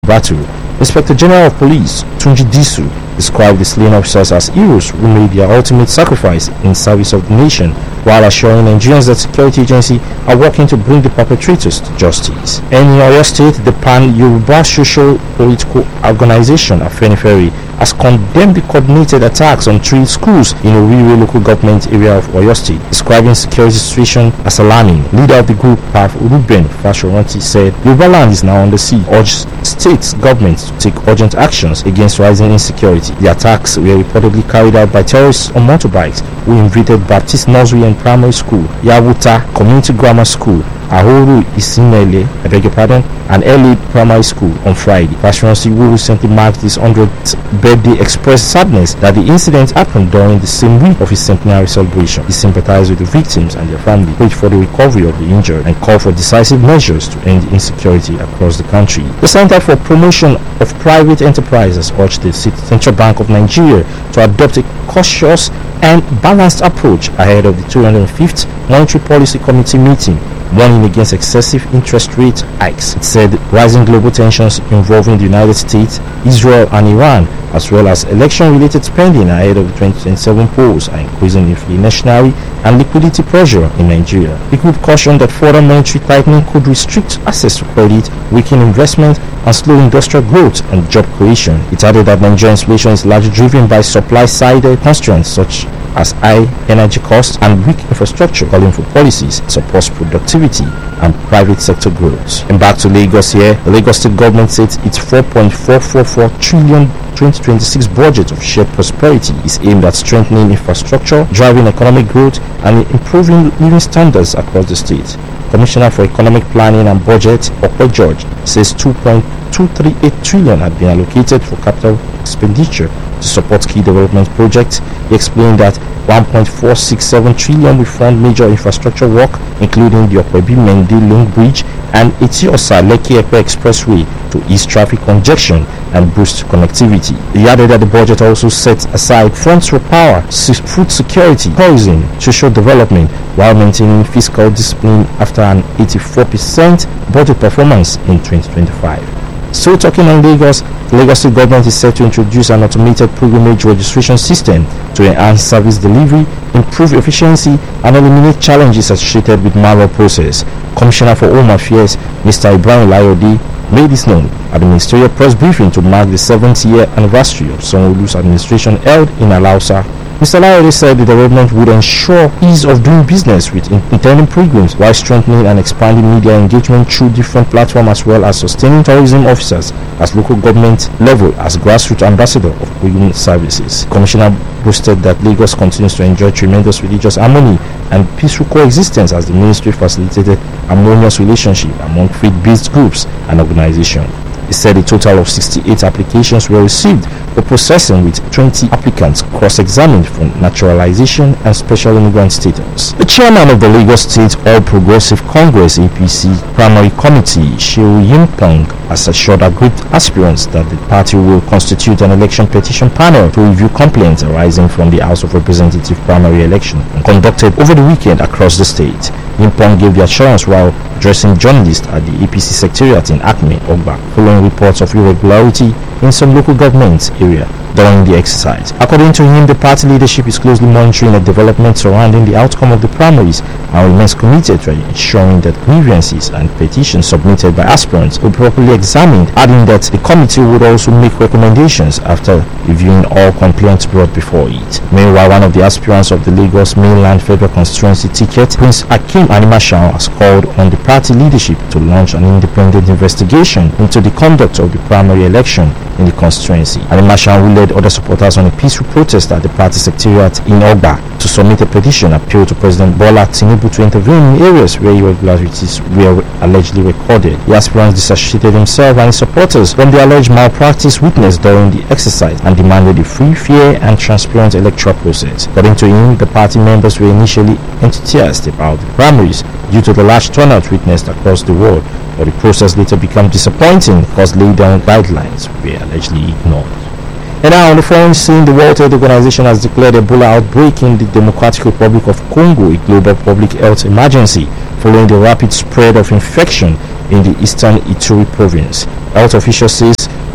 battle. Inspector General of Police Tunji Disu described the slain officers as heroes who made their ultimate sacrifice in service of the nation, while assuring Nigerians that security agencies are working to bring the perpetrators to justice. In Oyo State, the Pan-Yoruba Social Political Organization Afenifere has condemned the coordinated attacks on 3 schools in Owerri local government area of Oyo State, describing security situation as alarming. Leader of the group, Prof. Ruben Fashoranti, said Yoruba land is now on the sea, urged state governments to take urgent actions against rising insecurity. The attacks were reportedly carried out by terrorists on motorbikes who invaded Baptist Nursery and Primary School, Yawuta Community Grammar School, Ahoro Isimele, and LA Primary School on Friday. Fashoranti, who recently marked his 100th birthday, expressed sadness that the incident happened during the same week of his centenary celebration. He sympathized with the victims and their family, prayed for the recovery of the injured, and called for decisive measures to end insecurity across the country. The Center for Promotion of Private Enterprises urged the Central Bank of Nigeria to adopt a cautious and balanced approach ahead of the 205th Monetary Policy Committee meeting, warning against excessive interest rate hikes. It said rising global tensions involving the United States, Israel and Iran, as well as election-related spending ahead of the 2027 polls, are increasing inflationary and liquidity pressure in Nigeria. The group cautioned that further monetary tightening could restrict access to credit, weaken investment, and slow industrial growth and job creation. It added that Nigerian inflation is largely driven by supply-side constraints such as high energy costs and weak infrastructure, calling for policies that support productivity and private sector growth. And back to Lagos here, the Lagos State government said its 4.444 trillion 2026 budget of shared prosperity is aimed at strengthening infrastructure, driving economic growth, and improving living standards across the state. Commissioner for Economic Planning and Budget, Okwe George, says 2.238 trillion had been allocated for capital expenditure to support key development projects. He explained that 1.467 trillion will fund major infrastructure work, including the Okwebi-Mende Link Bridge and Eti-Osa-Lekki-Epe Expressway, to ease traffic congestion and boost connectivity. He added that the budget also sets aside funds for power, food security, tourism, social development, while maintaining fiscal discipline after an 84% budget performance in 2025. Still talking on Lagos, the Lagos State government is set to introduce an automated pilgrimage registration system to enhance service delivery, improve efficiency, and eliminate challenges associated with manual process. Commissioner for Home Affairs, Mr. Ibrahim Layode, made this known at the ministerial press briefing to mark the 7th year anniversary of Sanwo-Olu's administration held in Alausa. Mr. Layode said the development would ensure ease of doing business with intending pilgrims while strengthening and expanding media engagement through different platforms, as well as sustaining tourism officers as local government level as grassroots ambassador of pilgrim services. Commissioner boasted that Lagos continues to enjoy tremendous religious harmony and peaceful coexistence as the ministry facilitated harmonious relationship among faith-based groups and organizations. He said a total of 68 applications were received for processing, with 20 applicants cross-examined for naturalization and special immigrant status. The chairman of the Lagos State All Progressive Congress APC Primary Committee, Shehu Yimpong, has assured aggrieved aspirants that the party will constitute an election petition panel to review complaints arising from the House of Representatives primary election conducted over the weekend across the state. Yimpong gave the assurance while addressing journalists at the APC secretariat in Acme, Ogba, following reports of irregularity in some local government area during the exercise. According to him, the party leadership is closely monitoring the development surrounding the outcome of the primaries and remains committed to ensuring that grievances and petitions submitted by aspirants will be properly examined, adding that the committee would also make recommendations after reviewing all complaints brought before it. Meanwhile, one of the aspirants of the Lagos Mainland Federal Constituency ticket, Prince Akim Animashaun, has called on the party leadership to launch an independent investigation into the conduct of the primary election in the constituency. Animashaun, who led other supporters on a peaceful protest at the party secretariat in Ogba to submit a petition, appealed to President Bola Tinubu to intervene in areas where irregularities were allegedly recorded. The aspirant disassociated himself and his supporters from the alleged malpractice witnessed during the exercise and demanded a free, fair, and transparent electoral process. According to him, the party members were initially enthusiastic about the primaries due to the large turnout witnessed across the world, but the process later became disappointing because laid down guidelines were allegedly ignored. And now on the foreign scene, the World Health Organization has declared Ebola outbreak in the Democratic Republic of Congo a global public health emergency following the rapid spread of infection in the eastern Ituri province. Health officials say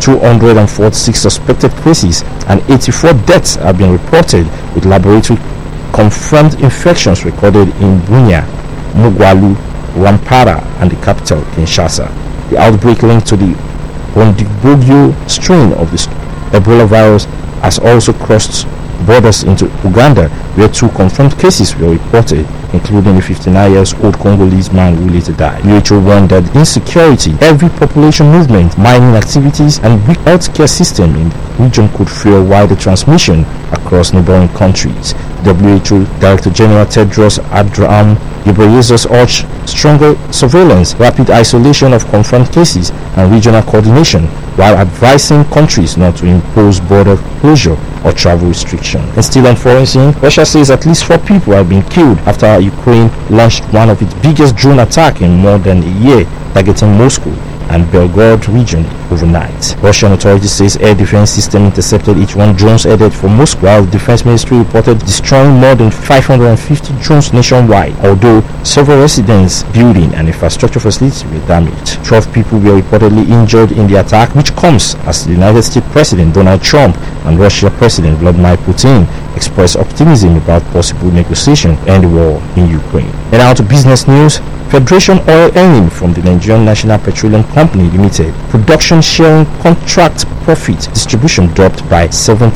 246 suspected cases and 84 deaths have been reported, with laboratory confirmed infections recorded in Bunia, Mugwalu, Rampara and the capital, Kinshasa. The outbreak linked to the Bundibugyo strain of the Ebola virus has also crossed borders into Uganda, where 2 confirmed cases were reported, including a 59-year-old Congolese man who later died. WHO warned that insecurity, heavy population movement, mining activities, and weak healthcare system in the region could fuel wider transmission across neighboring countries. WHO Director General Tedros Adhanom Ghebreyesus urged stronger surveillance, rapid isolation of confirmed cases, and regional coordination, while advising countries not to impose border closure or travel restriction. And still on foreign scene, Russia says at least 4 people have been killed after Ukraine launched one of its biggest drone attacks in more than a year, targeting Moscow and Belgorod region overnight. Russian authorities says air defense system intercepted each one drones headed for Moscow, while the defense ministry reported destroying more than 550 drones nationwide, although several residence, building and infrastructure facilities were damaged. 12 people were reportedly injured in the attack, which comes as the United States President Donald Trump and Russia President Vladimir Putin expressed optimism about possible negotiation to end the war in Ukraine. And now to business news. Federation Oil earning from the Nigerian National Petroleum Company Limited production sharing contract profit distribution dropped by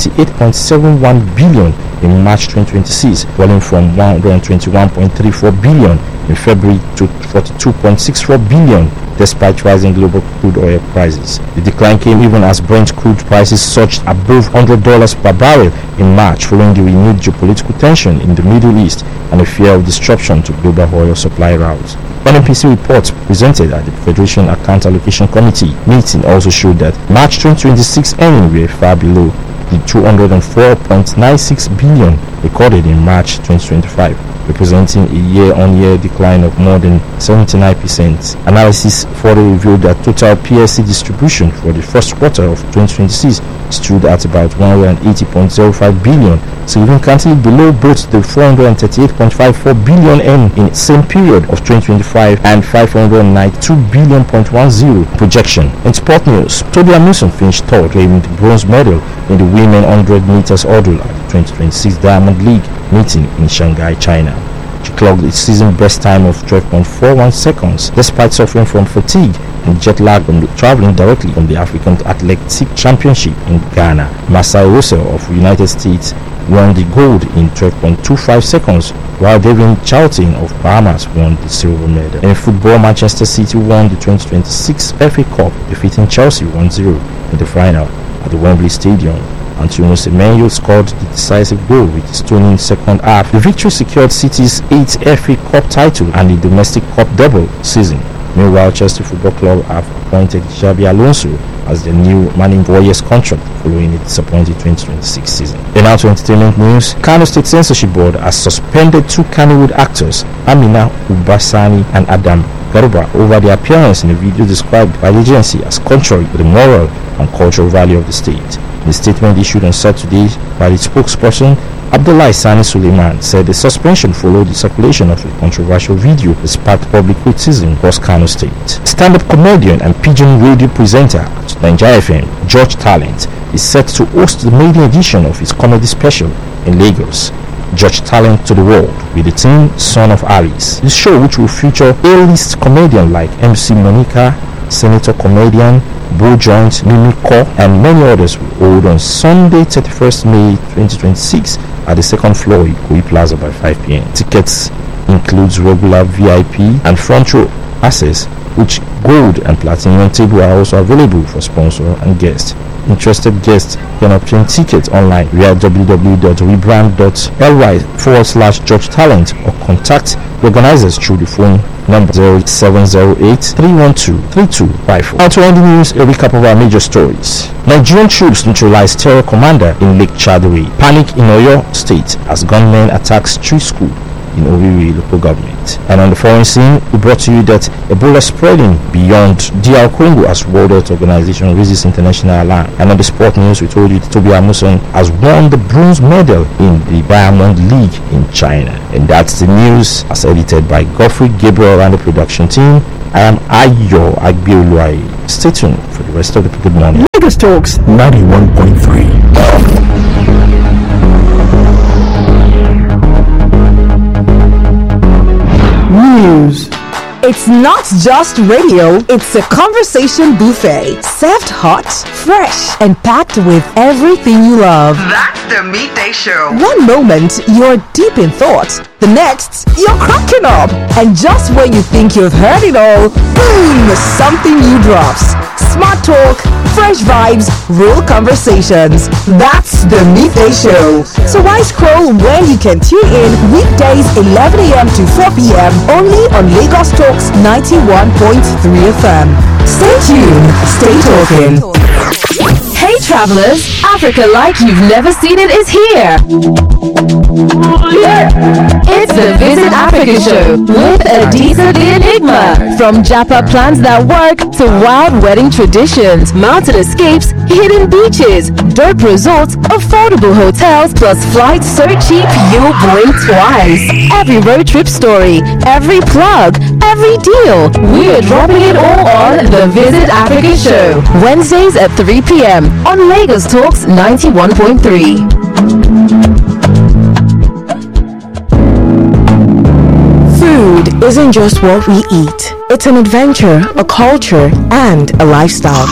78.71 billion in March 2026, falling from 121.34 billion in February to 42.64 billion despite rising global crude oil prices. The decline came even as Brent crude prices surged above $100 per barrel in March following the renewed geopolitical tension in the Middle East and a fear of disruption to global oil supply routes. NNPC reports presented at the Federation Account Allocation Committee meeting also showed that March 2026 earnings were far below the 204.96 billion recorded in March 2025, representing a year-on-year decline of more than 79%. Analysis further revealed that total PSC distribution for the first quarter of 2026 stood at about 180.05 billion, significantly below both the 438.54 billion in the same period of 2025 and 592 billion.10 projection. In sport news, Tobi Amusan finished third, claiming the bronze medal in the women 100 meters hurdle at the 2026 Diamond League meeting in Shanghai, China. She clocked its season best time of 12.41 seconds despite suffering from fatigue and jet lag from traveling directly from the African Athletic Championship in Ghana. Masai Russell of United States won the gold in 12.25 seconds, while Devin Charlton of Bahamas won the silver medal. In football, Manchester City won the 2026 FA Cup, defeating Chelsea 1-0 in the final at the Wembley Stadium. Antonio Semenyo scored the decisive goal with his stunning second half. The victory secured City's 8th FA Cup title and the domestic cup double season. Meanwhile, Chelsea Football Club have appointed Xabi Alonso as the new manning 4-year contract following a disappointing 2026 season. And now to entertainment news. Kano State Censorship Board has suspended 2 Kannywood actors, Amina Ubasani and Adam Garuba, over their appearance in a video described by the agency as contrary to the moral and cultural value of the state. The statement issued on Saturday by the spokesperson Abdullahi Sani Suleiman said the suspension followed the circulation of a controversial video that sparked public criticism across Kano State. Stand-up comedian and pigeon radio presenter at Nigeria FM, George Talent, is set to host the maiden edition of his comedy special in Lagos, George Talent to the World, with the theme Son of Alice. This show, which will feature A-list comedians like MC Monica, Senator comedian Bo Joint, Mimi Ko, and many others will hold on Sunday 31st May 2026 at the second floor Ikoyi Plaza by 5 p.m. Tickets includes regular VIP and front row access, which gold and platinum table are also available for sponsor and guests. Interested guests can obtain tickets online via www.rebrand.ly/George Talent or contact the organizers through the phone number 0708-312-3254. Now to end the news, a recap of our major stories. Nigerian troops neutralized terror commander in Lake Chadway. Panic in Oyo State as gunmen attack street school in Owerri local government. And on the foreign scene, we brought to you that Ebola spreading beyond DR Congo as World Health Organization raises international alarm. And on the sport news, we told you that Tobi Amusan has won the bronze medal in the Diamond League in China. And that's the news as edited by Godfrey Gabriel and the production team. I am Ayo Agbioluwaye. Stay tuned for the rest of the people. Good morning. Lagos Talks 91.3. News. It's not just radio, it's a conversation buffet. Served hot, fresh, and packed with everything you love. That's the Midday Show. One moment, you're deep in thought. The next, you're cracking up. And just when you think you've heard it all, boom, something new drops. Smart talk, fresh vibes, real conversations. That's the Midday Show. So why scroll when you can tune in weekdays 11 a.m. to 4 p.m. only on Lagos Talks 91.3 FM. Stay tuned, stay talking. Hey travelers, Africa like you've never seen it is here. It's the Visit Africa Show with Adisa the Enigma. From Japa plans that work to wild wedding traditions, mountain escapes, hidden beaches, dope resorts, affordable hotels, plus flights so cheap you'll blink twice. Every road trip story, every plug, every deal, we're dropping it all on the Visit Africa Show. Wednesdays at 3 p.m. on Lagos Talks 91.3. Food isn't just what we eat. It's an adventure, a culture, and a lifestyle.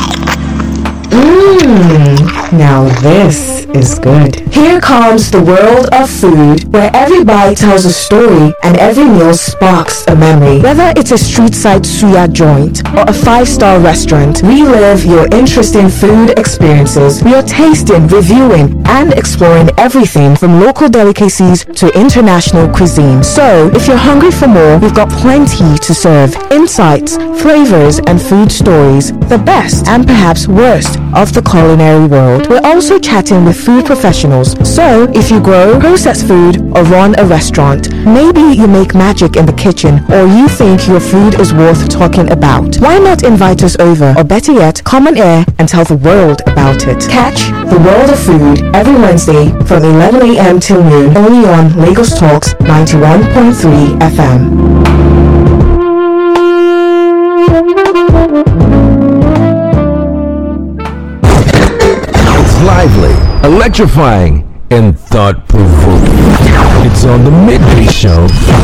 Now this is good. Here comes the world of food, where every bite tells a story and every meal sparks a memory. Whether it's a street-side suya joint or a 5-star restaurant, relive your interesting food experiences. We are tasting, reviewing, and exploring everything from local delicacies to international cuisine. So, if you're hungry for more, we've got plenty to serve. Insights, flavors, and food stories. The best and perhaps worst of the culinary world. We're also chatting with food professionals. So, if you grow, process food, or run a restaurant, maybe you make magic in the kitchen, or you think your food is worth talking about, why not invite us over, or better yet, come on air and tell the world about it. Catch The World of Food every Wednesday from 11 a.m. till noon, only on Lagos Talks 91.3 FM. Lively, electrifying, and thought-provoking. It's on the Midday Show